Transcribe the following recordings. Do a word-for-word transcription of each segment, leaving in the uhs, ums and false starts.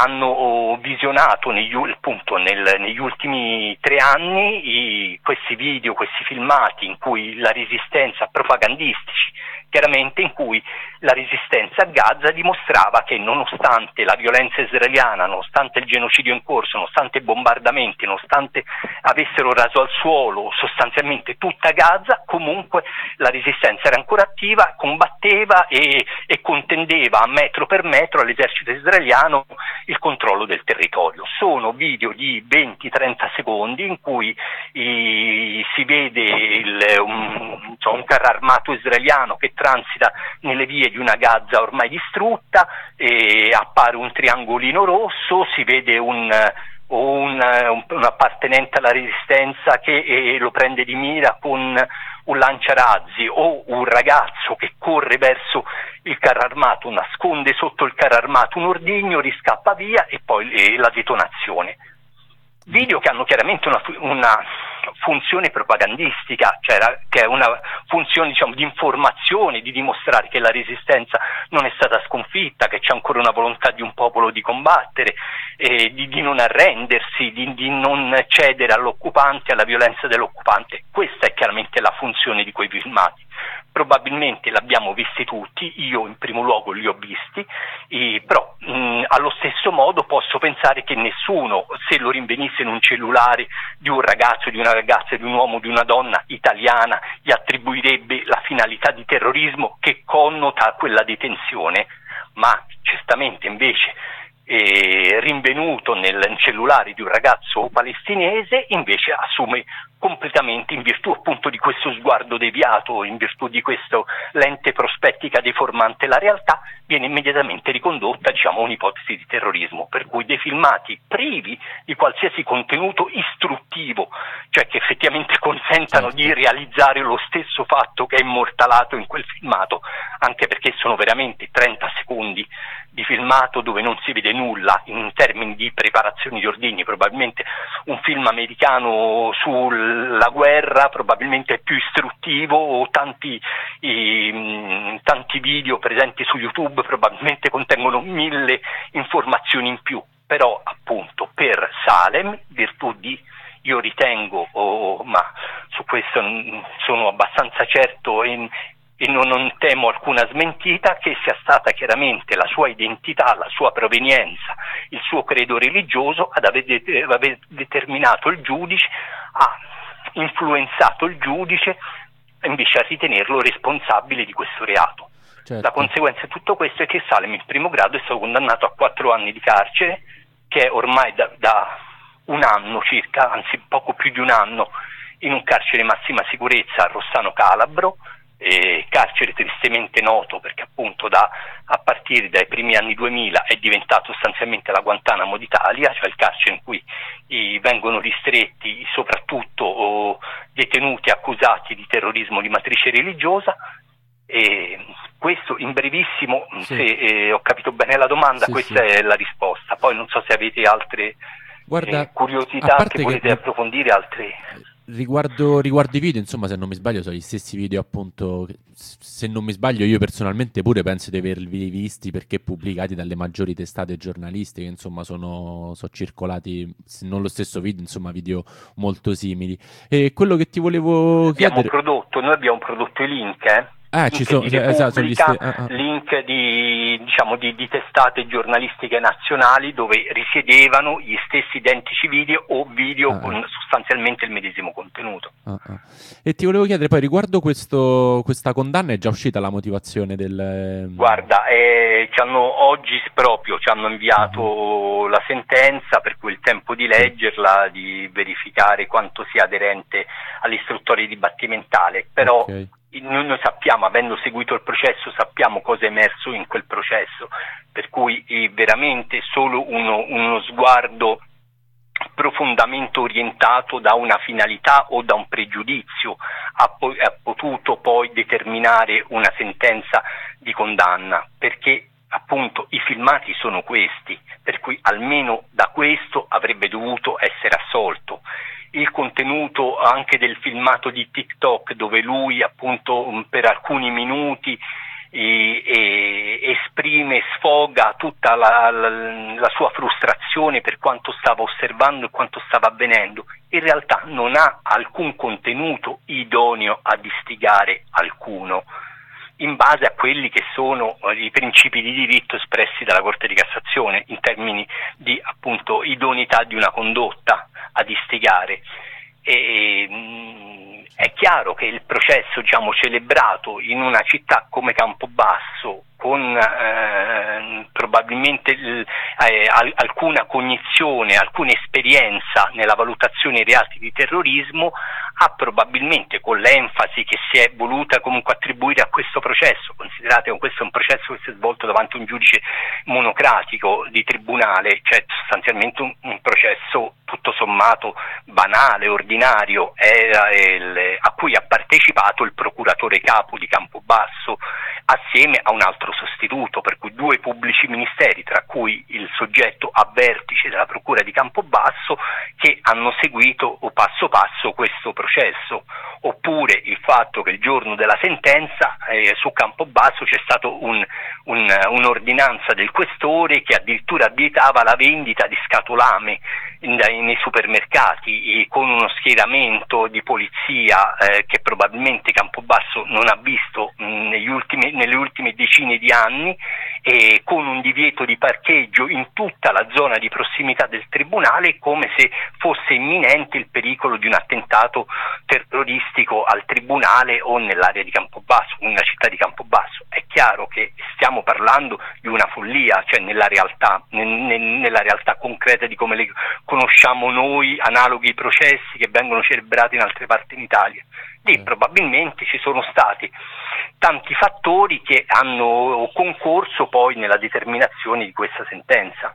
hanno visionato negli, appunto, nel, negli ultimi tre anni i, questi video, questi filmati in cui la resistenza, propagandistici, chiaramente, in cui la resistenza a Gaza dimostrava che nonostante la violenza israeliana, nonostante il genocidio in corso, nonostante i bombardamenti, nonostante avessero raso al suolo sostanzialmente tutta Gaza, comunque la resistenza era ancora attiva, combatteva e, e contendeva a metro per metro all'esercito israeliano il controllo del territorio. Sono video di venti trenta secondi in cui i, si vede il, un, insomma, un carro armato israeliano che transita nelle vie di una Gaza ormai distrutta, e appare un triangolino rosso, si vede un un, un, un appartenente alla resistenza che eh, lo prende di mira con un lanciarazzi, o un ragazzo che corre verso il carro armato, nasconde sotto il carro armato un ordigno, riscappa via, e poi eh, la detonazione. Video che hanno chiaramente una, una funzione propagandistica, cioè che è una funzione, diciamo, di informazione, di dimostrare che la resistenza non è stata sconfitta, che c'è ancora una volontà di un popolo di combattere, eh, di, di non arrendersi, di, di non cedere all'occupante, alla violenza dell'occupante. Questa è chiaramente la funzione di quei filmati. Probabilmente l'abbiamo visti tutti, io in primo luogo li ho visti, eh, però mh, allo stesso modo posso pensare che nessuno, se lo rinvenisse in un cellulare di un ragazzo, di una ragazza, di un uomo, di una donna italiana, gli attribuirebbe la finalità di terrorismo che connota quella detenzione, ma certamente invece eh, rinvenuto nel cellulare di un ragazzo palestinese invece assume completamente, in virtù appunto di questo sguardo deviato, in virtù di questo lente prospettica deformante la realtà, viene immediatamente ricondotta, diciamo, a un'ipotesi di terrorismo, per cui dei filmati privi di qualsiasi contenuto istruttivo, cioè che effettivamente consentano certo. di realizzare lo stesso fatto che è immortalato in quel filmato, anche perché sono veramente trenta secondi di filmato dove non si vede nulla in termini di preparazione di ordigni. Probabilmente un film americano sulla guerra probabilmente è più istruttivo, o tanti, i, tanti video presenti su YouTube probabilmente contengono mille informazioni in più, però appunto per Salem, virtù di, io ritengo, oh, ma su questo sono abbastanza certo e e non, non temo alcuna smentita, che sia stata chiaramente la sua identità, la sua provenienza, il suo credo religioso ad aver, de- aver determinato il giudice, ha influenzato il giudice invece a ritenerlo responsabile di questo reato. Certo. La conseguenza di tutto questo è che Salem in primo grado è stato condannato a quattro anni di carcere, che è ormai da, da un anno circa, anzi poco più di un anno, in un carcere massima sicurezza a Rossano Calabro, Eh, carcere tristemente noto perché appunto da, a partire dai primi anni duemila è diventato sostanzialmente la Guantanamo d'Italia, cioè il carcere in cui i, vengono ristretti soprattutto oh, detenuti accusati di terrorismo di matrice religiosa. E questo in brevissimo, sì. se eh, ho capito bene la domanda, sì, questa sì. è la risposta. Poi non so se avete altre Guarda, eh, curiosità che volete che... approfondire, altre... Riguardo, riguardo i video, insomma, se non mi sbaglio sono gli stessi video, appunto, se non mi sbaglio io personalmente pure penso di averli visti perché pubblicati dalle maggiori testate giornalistiche, insomma sono, sono circolati, se non lo stesso video, insomma video molto simili. E quello che ti volevo abbiamo chiedere... prodotto, noi abbiamo prodotto i link, eh? Ah, link ci sono, di esatto, sono gli st- ah, ah. link di, diciamo, di, di testate giornalistiche nazionali dove risiedevano gli stessi identici video o video ah, con ah. sostanzialmente il medesimo contenuto. Ah, ah. E ti volevo chiedere poi riguardo questo, questa condanna, è già uscita la motivazione del... Guarda, eh, ci hanno, oggi proprio ci hanno inviato uh-huh. la sentenza, per cui il tempo di leggerla, di verificare quanto sia aderente all'istruttoria dibattimentale, però okay. Noi, noi sappiamo, avendo seguito il processo, sappiamo cosa è emerso in quel processo, per cui eh, veramente solo uno, uno sguardo profondamente orientato da una finalità o da un pregiudizio ha, po- ha potuto poi determinare una sentenza di condanna, perché appunto i filmati sono questi, per cui almeno da questo avrebbe dovuto essere assolto. Il contenuto anche del filmato di TikTok, dove lui appunto per alcuni minuti e, e esprime, sfoga tutta la, la, la sua frustrazione per quanto stava osservando e quanto stava avvenendo, in realtà non ha alcun contenuto idoneo ad istigare alcuno, in base a quelli che sono i principi di diritto espressi dalla Corte di Cassazione in termini di appunto idoneità di una condotta ad istigare. E, mh, è chiaro che il processo, diciamo, celebrato in una città come Campobasso, con eh, probabilmente eh, alcuna cognizione, alcuna esperienza nella valutazione dei reati di terrorismo, ha probabilmente, con l'enfasi che si è voluta comunque attribuire a questo processo, considerate che questo è un processo che si è svolto davanti a un giudice monocratico di tribunale, cioè sostanzialmente un, un processo tutto sommato banale, ordinario, era il, a cui ha partecipato il procuratore capo di Campobasso assieme a un altro sostituto, per cui due pubblici ministeri, tra cui il soggetto a vertice della procura di Campobasso, che hanno seguito passo passo questo processo. Oppure il fatto che il giorno della sentenza eh, su Campobasso c'è stato un, un, un'ordinanza del questore che addirittura vietava la vendita di scatolame in, nei supermercati, con uno schieramento di polizia eh, che probabilmente Campobasso non ha visto mh, negli ultimi, nelle ultime decine di anni, e con un divieto di parcheggio in tutta la zona di prossimità del tribunale, come se fosse imminente il pericolo di un attentato terroristico al tribunale o nell'area di Campobasso, nella città di Campobasso. È chiaro che stiamo parlando di una follia, cioè nella realtà, nella realtà concreta di come le conosciamo noi, analoghi ai processi che vengono celebrati in altre parti d'Italia. Lì mm. probabilmente ci sono stati tanti fattori che hanno concorso poi nella determinazione di questa sentenza.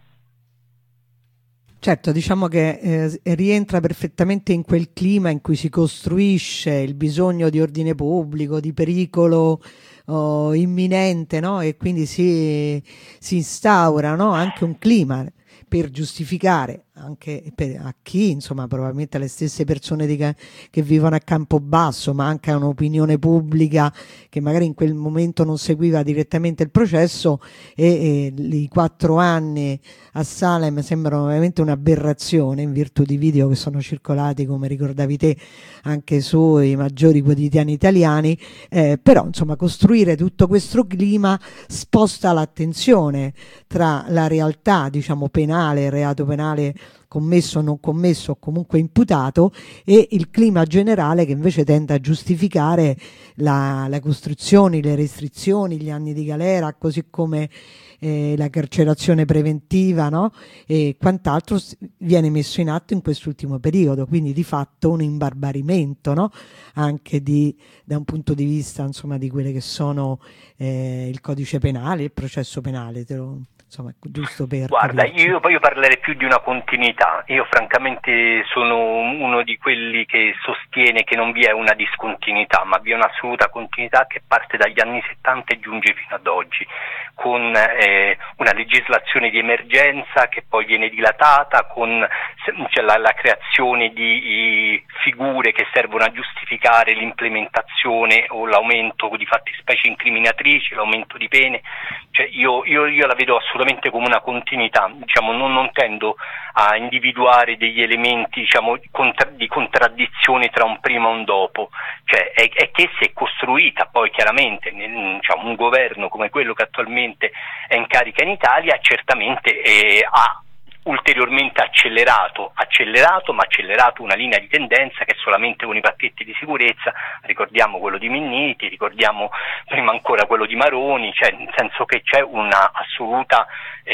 Certo, diciamo che eh, rientra perfettamente in quel clima in cui si costruisce il bisogno di ordine pubblico, di pericolo oh, imminente, no? E quindi si, si instaura, no? Anche un clima per giustificare anche per, a chi, insomma, probabilmente alle stesse persone di, che vivono a Campobasso, ma anche a un'opinione pubblica che magari in quel momento non seguiva direttamente il processo, e, e i quattro anni a Salem sembrano veramente un'aberrazione in virtù di video che sono circolati, come ricordavi te, anche sui maggiori quotidiani italiani, eh, però insomma costruire tutto questo clima sposta l'attenzione tra la realtà, diciamo, penale, il reato penale commesso o non commesso o comunque imputato, e il clima generale che invece tende a giustificare la, le costruzioni, le restrizioni, gli anni di galera, così come eh, la carcerazione preventiva, no? E quant'altro viene messo in atto in quest'ultimo periodo, quindi di fatto un imbarbarimento, no? Anche di, da un punto di vista, insomma, di quelle che sono eh, il codice penale, il processo penale, te lo... Insomma, giusto per Guarda, capirci. io poi parlerei più di una continuità. Io francamente sono uno di quelli che sostiene che non vi è una discontinuità, ma vi è un'assoluta continuità che parte dagli anni settanta e giunge fino ad oggi, con eh, una legislazione di emergenza che poi viene dilatata, con cioè, la, la creazione di i, figure che servono a giustificare l'implementazione o l'aumento di fattispecie incriminatrici, l'aumento di pene. Cioè, io, io, io la vedo assolutamente come una continuità, diciamo, non, non tendo a individuare degli elementi, diciamo, contra, di contraddizione tra un prima e un dopo, cioè è, è che si è costruita poi chiaramente nel, diciamo, un governo come quello che attualmente è in carica in Italia, certamente eh, ha ulteriormente accelerato, accelerato, ma accelerato una linea di tendenza che solamente con i pacchetti di sicurezza, ricordiamo quello di Minniti, ricordiamo prima ancora quello di Maroni, cioè nel senso che c'è una assoluta,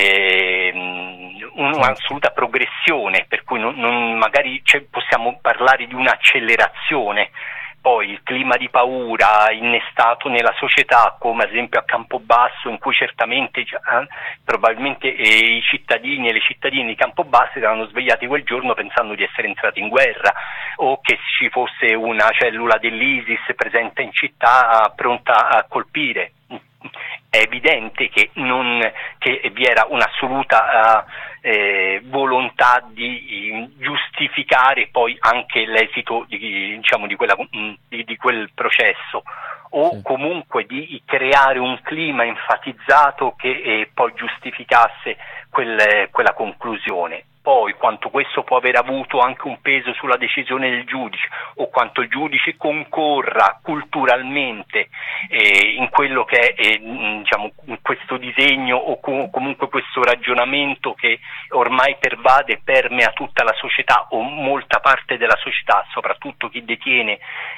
eh, un'assoluta progressione, per cui non, non, magari possiamo parlare di un'accelerazione. Poi il clima di paura innestato nella società, come ad esempio a Campobasso, in cui certamente eh, probabilmente eh, i cittadini e le cittadine di Campobasso erano svegliati quel giorno pensando di essere entrati in guerra, o che ci fosse una cellula dell'ISIS presente in città pronta a colpire. È evidente che, non, che vi era un'assoluta uh, eh, volontà di eh, giustificare poi anche l'esito di, diciamo, di, quella, di, di quel processo, o sì. comunque di creare un clima enfatizzato che eh, poi giustificasse quel, quella conclusione. Poi quanto questo può aver avuto anche un peso sulla decisione del giudice, o quanto il giudice concorra culturalmente eh, in quello che è eh, diciamo, questo disegno o com- comunque questo ragionamento che ormai pervade, permea tutta la società o molta parte della società, soprattutto chi detiene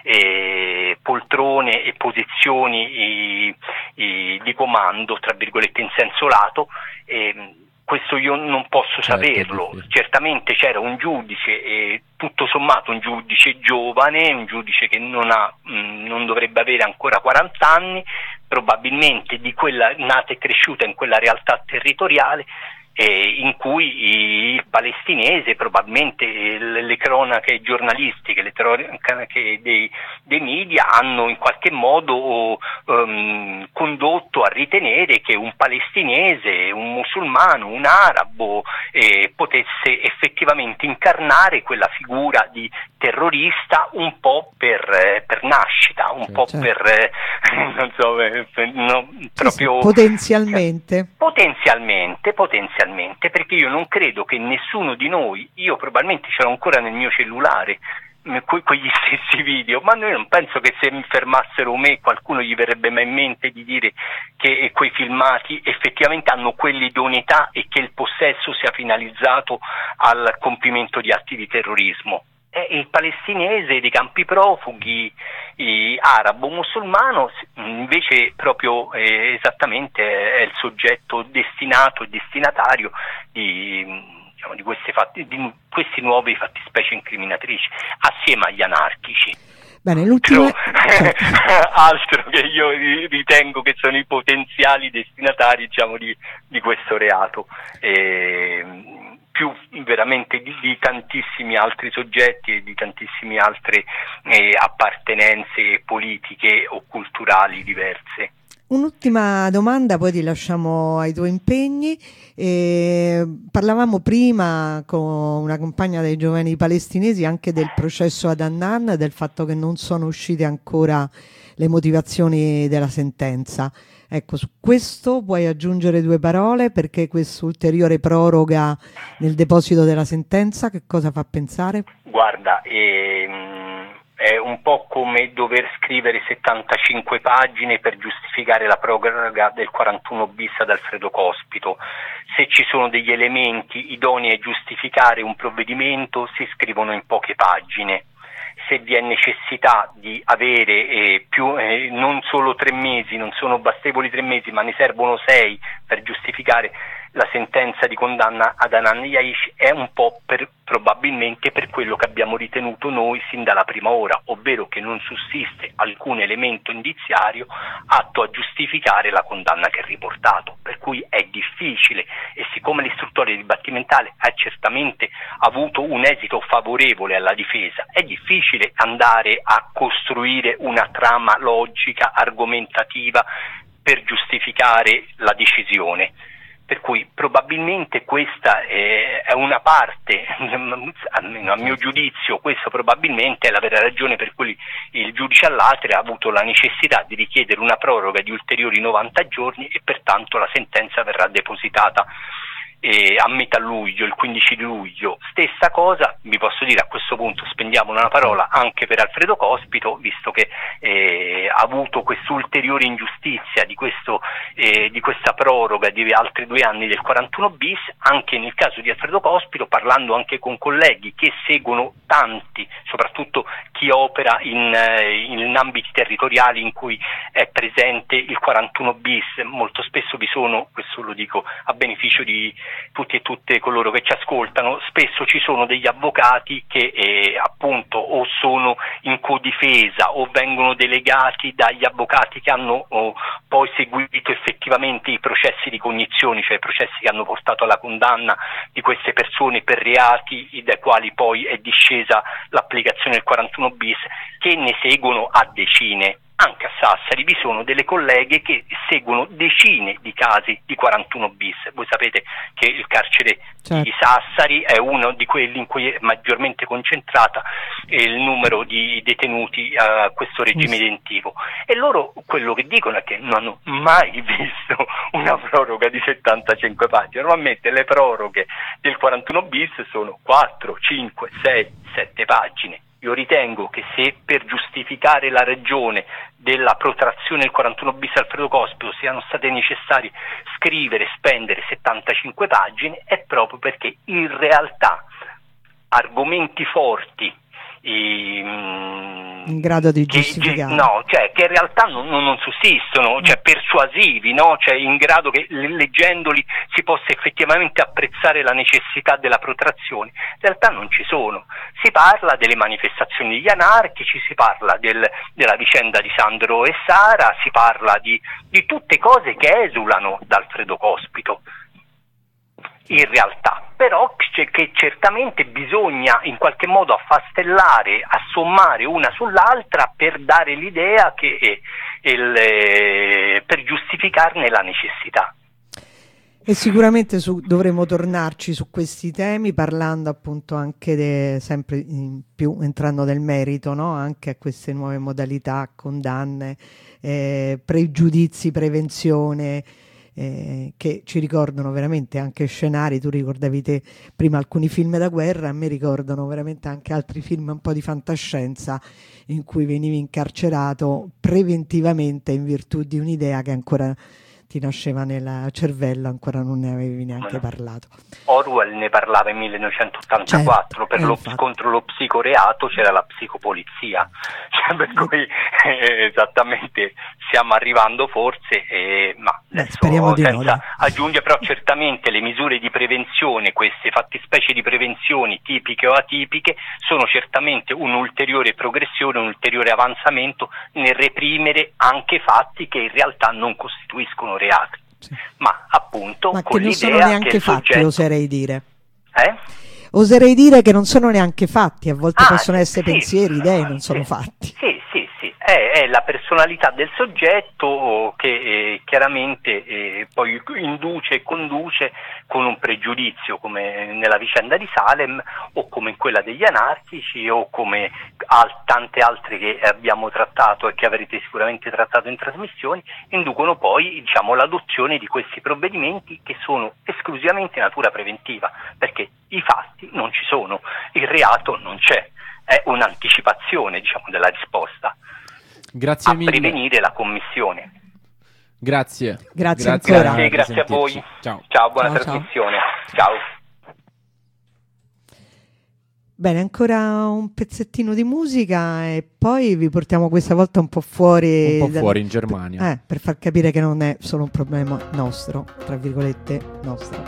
eh, poltrone e posizioni eh, eh, di comando, tra virgolette in senso lato. eh, Questo io non posso saperlo. Certo, sì. Certamente c'era un giudice, eh, tutto sommato un giudice giovane, un giudice che non ha, mh, non dovrebbe avere ancora quaranta anni, probabilmente di quella nata e cresciuta in quella realtà territoriale, eh, in cui il palestinese, probabilmente le, le cronache giornalistiche, le cronache dei, dei media hanno in qualche modo um, condotto a ritenere che un palestinese, un musulmano, un arabo eh, potesse effettivamente incarnare quella figura di terrorista un po' per, per nascita, un sì, po' certo. per eh, non so, per, no, sì, proprio sì, potenzialmente. Potenzialmente, potenzialmente. Perché io non credo che nessuno di noi, io probabilmente ce l'ho ancora nel mio cellulare, que- quegli stessi video, ma noi non penso che se mi fermassero me qualcuno gli verrebbe mai in mente di dire che quei filmati effettivamente hanno quell'idoneità e che il possesso sia finalizzato al compimento di atti di terrorismo. Il palestinese dei campi profughi, arabo-musulmano, invece proprio eh, esattamente è il soggetto destinato e destinatario di, diciamo, di, queste fatti, di questi nuovi fattispecie incriminatrici, assieme agli anarchici. Bene, l'ultimo... altro che io ritengo che sono i potenziali destinatari, diciamo, di, di questo reato. E, più veramente di, di tantissimi altri soggetti e di tantissime altre eh, appartenenze politiche o culturali diverse. Un'ultima domanda, poi ti lasciamo ai tuoi impegni. Eh, parlavamo prima con una compagna dei giovani palestinesi anche del processo ad Hannan, del fatto che non sono uscite ancora le motivazioni della sentenza. Ecco, su questo puoi aggiungere due parole, perché questa ulteriore proroga nel deposito della sentenza che cosa fa pensare? Guarda, ehm, è un po' come dover scrivere settantacinque pagine per giustificare la proroga del quarantuno bis ad Alfredo Cospito. Se ci sono degli elementi idonei a giustificare un provvedimento, si scrivono in poche pagine. Se vi è necessità di avere eh, più, eh, non solo tre mesi, non sono bastevoli tre mesi, ma ne servono sei per giustificare la sentenza di condanna ad Hanan Yaish, è un po' per, probabilmente per quello che abbiamo ritenuto noi sin dalla prima ora, ovvero che non sussiste alcun elemento indiziario atto a giustificare la condanna che è riportato, per cui è difficile, e siccome l'istruttoria dibattimentale ha certamente avuto un esito favorevole alla difesa, è difficile andare a costruire una trama logica, argomentativa per giustificare la decisione. Per cui probabilmente questa è una parte, almeno a mio giudizio, questa probabilmente è la vera ragione per cui il giudice all'Atri ha avuto la necessità di richiedere una proroga di ulteriori novanta giorni e pertanto la sentenza verrà depositata eh, a metà luglio, il quindici di luglio. Stessa cosa, vi posso dire, a questo punto spendiamo una parola anche per Alfredo Cospito, visto che eh, ha avuto quest'ulteriore ingiustizia di, questo, eh, di questa proroga di altri due anni del quarantuno bis. Anche nel caso di Alfredo Cospito, parlando anche con colleghi che seguono tanti, soprattutto chi opera in, in ambiti territoriali in cui è presente il quarantuno bis, molto spesso vi sono, questo lo dico a beneficio di tutti e tutte coloro che ci ascoltano, spesso ci sono degli avvocati che eh, appunto o sono in codifesa o vengono delegati dagli avvocati che hanno oh, poi seguito effettivamente i processi di cognizione, cioè i processi che hanno portato alla condanna di queste persone per reati dai quali poi è discesa l'applicazione del quarantuno bis, che ne seguono a decine. anche a Sassari vi sono delle colleghe che seguono decine di casi di quarantuno bis. Voi sapete che il carcere certo. di Sassari è uno di quelli in cui è maggiormente concentrata il numero di detenuti a questo regime detentivo, e loro quello che dicono è che non hanno mai visto una proroga di settantacinque pagine. Normalmente le proroghe del quarantuno bis sono quattro, cinque, sei, sette pagine. Io ritengo che se per giustificare la ragione della protrazione del quarantuno bis Alfredo Cospito siano state necessarie scrivere e spendere settantacinque pagine, è proprio perché in realtà argomenti forti in grado di che, giustificare, no, cioè che in realtà non, non sussistono, cioè persuasivi, no? Cioè in grado che leggendoli si possa effettivamente apprezzare la necessità della protrazione, in realtà non ci sono. Si parla delle manifestazioni degli anarchici, si parla del, della vicenda di Sandro e Sara, si parla di, di tutte cose che esulano da Alfredo Cospito in realtà, però c- che certamente bisogna in qualche modo affastellare, assommare una sull'altra per dare l'idea che eh, il, eh, per giustificarne la necessità. E sicuramente su, dovremo tornarci su questi temi, parlando appunto anche de, sempre in più entrando nel merito, no? Anche a queste nuove modalità, condanne, eh, pregiudizi, prevenzione, Eh, che ci ricordano veramente anche scenari. Tu ricordavi te prima alcuni film da guerra, a me ricordano veramente anche altri film un po' di fantascienza in cui venivi incarcerato preventivamente in virtù di un'idea che ancora ti nasceva nel cervello, ancora non ne avevi neanche parlato. Orwell ne parlava in millenovecentottantaquattro, certo, per lo, contro lo psicoreato c'era la psicopolizia, cioè, per cui eh, esattamente stiamo arrivando forse, eh, ma Beh, speriamo di no, dai. Aggiunge però certamente le misure di prevenzione, queste fattispecie di prevenzioni tipiche o atipiche sono certamente un'ulteriore progressione, un ulteriore avanzamento nel reprimere anche fatti che in realtà non costituiscono reati, sì. ma appunto ma con che non l'idea sono neanche che il fatti, soggetto... oserei dire. Eh? Oserei dire che non sono neanche fatti, a volte ah, possono essere sì, pensieri, idee, non sì, sono fatti. Sì, sì, sì, è, è la personalità del soggetto che eh, chiaramente eh, poi induce e conduce con un pregiudizio, come nella vicenda di Salem o come in quella degli anarchici o come al, tante altre che abbiamo trattato e che avrete sicuramente trattato in trasmissioni, inducono poi, diciamo, l'adozione di questi provvedimenti che sono esclusivamente natura preventiva, perché i fatti non ci sono, il reato non c'è, è un'anticipazione, diciamo, della risposta. Grazie a mille. prevenire la commissione. Grazie. Grazie, grazie ancora. Grazie, grazie a voi. Ciao. Ciao, buona ciao, trasmissione. Ciao. ciao. Bene, ancora un pezzettino di musica e poi vi portiamo questa volta un po' fuori. Un po' da, fuori in Germania. Eh, per far capire che non è solo un problema nostro, tra virgolette, nostro.